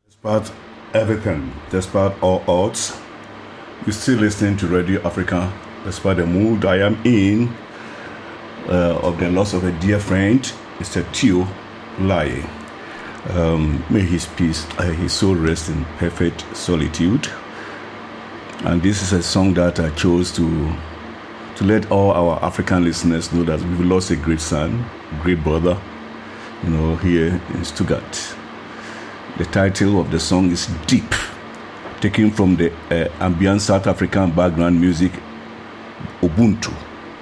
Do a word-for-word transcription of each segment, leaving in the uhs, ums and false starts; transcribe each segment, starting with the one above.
Despite everything, despite all odds, you're still listening to Radio Africa, despite the mood I am in uh, of the loss of a dear friend, Mister Tio Lai. Um, may his peace, uh, his soul rest in perfect solitude. And this is a song that I chose to to let all our African listeners know that we've lost a great son, great brother, you know, here in Stuttgart. The title of the song is Deep, taken from the uh, ambient South African background music, Ubuntu.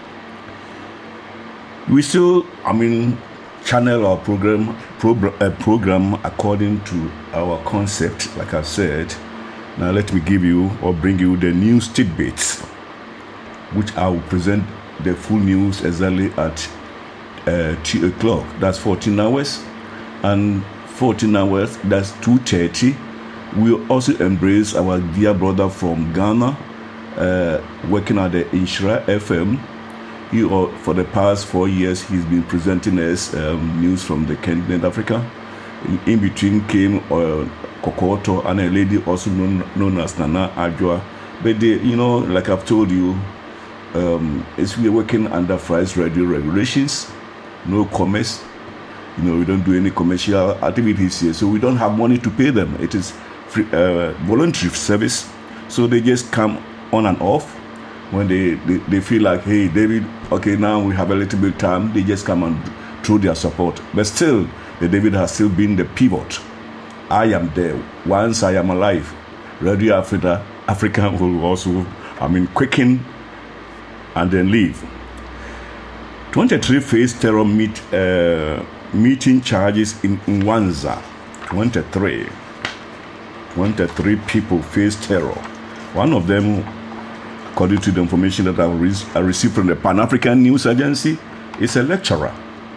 We still, I mean, channel our program, pro- uh, program according to our concept, like I've said. Now let me give you or bring you the news tidbits, which I will present the full news exactly at uh, two o'clock. That's fourteen hours. And fourteen hours, that's two thirty. We'll also embrace our dear brother from Ghana, uh, working at the Inshira F M. He, uh, for the past four years, he's been presenting us um, news from the continent Africa. In, in between came uh, Kokoto and a lady also known, known as Nana Adjoa. But they, you know, like I've told you, um, it's we're working under Fries Radio regulations, no commerce. You know, we don't do any commercial activities here, so we don't have money to pay them. It is free, uh, voluntary service, so they just come on and off when they, they, they feel like, hey, David, okay, now we have a little bit of time. They just come and throw their support. But still, the David has still been the pivot. I am there. Once I am alive, Radio Africa, Africa will also, I mean, quicken and then leave. twenty-three face terror meet. Uh, Meeting charges in Mwanza. twenty-three. twenty-three people face terror. One of them, according to the information that I, re- I received from the Pan-African News Agency, is a lecturer.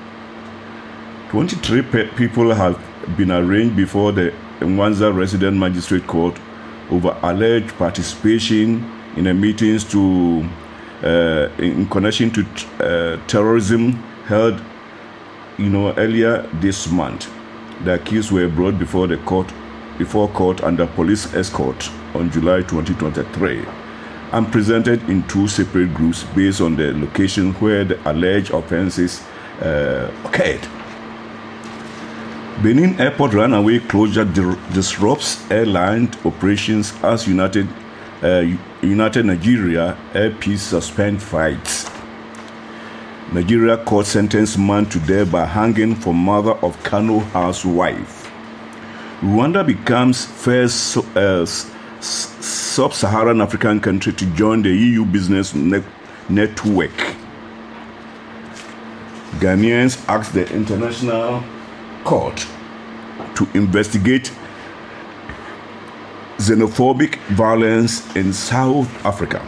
twenty-three pe- people have been arraigned before the Mwanza Resident Magistrate Court over alleged participation in the meetings to, uh, in connection to uh, terrorism held You know, earlier this month. The accused were brought before the court, before court under police escort on July twenty twenty-three, and presented in two separate groups based on the location where the alleged offences uh, occurred. Benin Airport runaway closure di- disrupts airline operations as United uh, United Nigeria Air Peace suspend flights. Nigeria court sentenced man to death by hanging for mother of Kano housewife. Rwanda becomes first uh, sub-Saharan African country to join the E U business ne- network. Ghanaians asked the international court to investigate xenophobic violence in South Africa.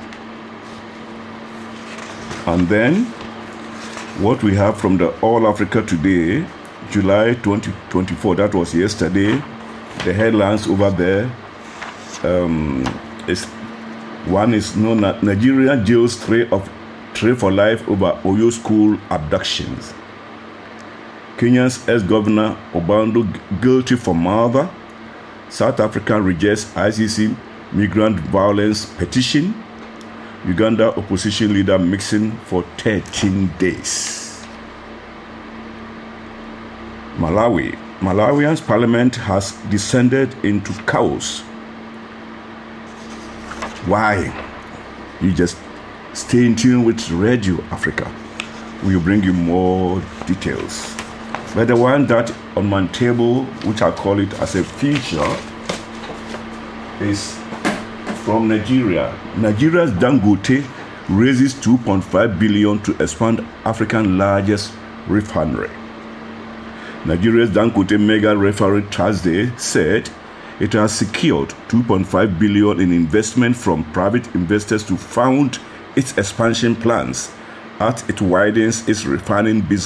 And then what we have from the All Africa Today, July twenty twenty-four, that was yesterday. The headlines over there um, is one is known that Nigeria jails three of three for life over Oyo school abductions. Kenya's ex-governor Obando guilty for murder. South Africa rejects I C C migrant violence petition. Uganda opposition leader mixing for thirteen days. Malawi. Malawian's parliament has descended into chaos. Why? You just stay in tune with Radio Africa. We'll bring you more details. But the one that on my table, which I call it as a feature, is from Nigeria. Nigeria's Dangote raises two point five billion dollars to expand Africa's largest refinery. Nigeria's Dangote mega refinery Thursday said it has secured two point five billion dollars in investment from private investors to fund its expansion plans as it widens its refining business.